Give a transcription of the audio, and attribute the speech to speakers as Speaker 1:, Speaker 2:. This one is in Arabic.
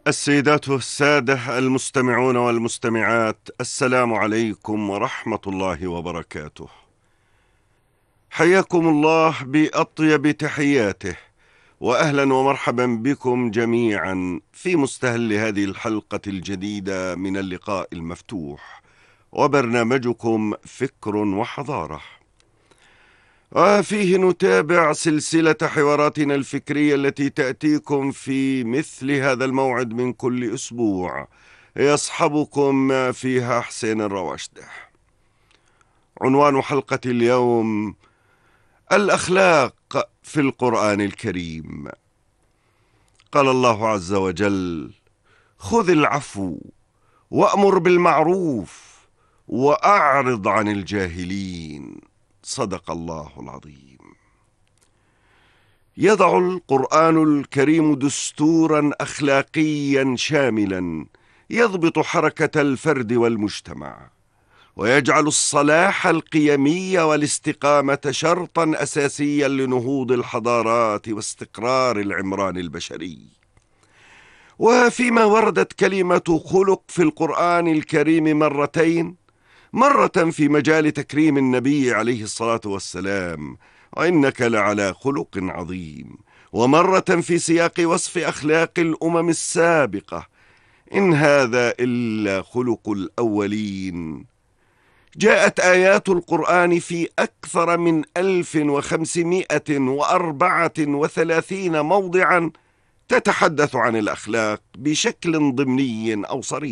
Speaker 1: السيدات والسادة المستمعون والمستمعات، السلام عليكم ورحمة الله وبركاته. حياكم الله بأطيب تحياته، وأهلا ومرحبا بكم جميعا في مستهل هذه الحلقة الجديدة من اللقاء المفتوح وبرنامجكم فكر وحضارة، وفيه نتابع سلسلة حواراتنا الفكرية التي تأتيكم في مثل هذا الموعد من كل أسبوع، يصحبكم فيها حسين الرواشده. عنوان حلقة اليوم: الأخلاق في القرآن الكريم. قال الله عز وجل: خذ العفو وأمر بالمعروف وأعرض عن الجاهلين. صدق الله العظيم. يضع القرآن الكريم دستورا أخلاقيا شاملا يضبط حركة الفرد والمجتمع، ويجعل الصلاح القيمي والاستقامة شرطا أساسيا لنهوض الحضارات واستقرار العمران البشري. وفيما وردت كلمة خلق في القرآن الكريم مرة في مجال تكريم النبي عليه الصلاة والسلام، وإنك لعلى خلق عظيم، ومرة في سياق وصف أخلاق الأمم السابقة، إن هذا إلا خلق الأولين. جاءت آيات القرآن في أكثر من 1534 موضعا تتحدث عن الأخلاق بشكل ضمني أو صريح.